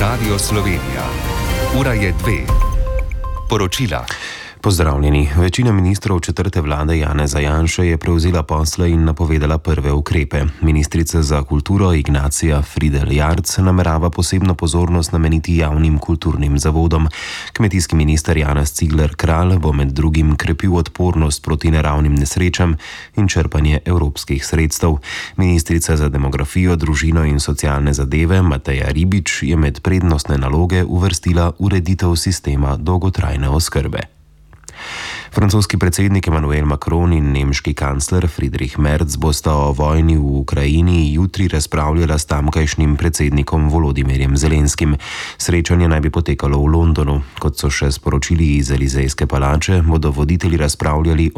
Radio Slovenija. Ura je 2. Poročila. Pozdravljeni. Večina ministrov četrte vlade Janeza Janše je prevzela posle in napovedala prve ukrepe. Ministrica za kulturo Ignacija Fridl Jarc namerava posebno pozornost nameniti javnim kulturnim zavodom. Kmetijski minister Janez Cigler Kralj bo med drugim krepil odpornost proti naravnim nesrečam in črpanje evropskih sredstev. Ministrica za demografijo, družino in socialne zadeve Mateja Ribič je med prednostne naloge uvrstila ureditev sistema dolgotrajne oskrbe. Francoski predsednik Emmanuel Macron in nemški kancler Friedrich Merz bosta o vojni v Ukrajini jutri razpravljala s tamkajšnjim predsednikom Volodimirjem Zelenskim. Srečanje naj bi potekalo v Londonu. Kot so še sporočili iz Elizejske palače, bodo voditelji razpravljali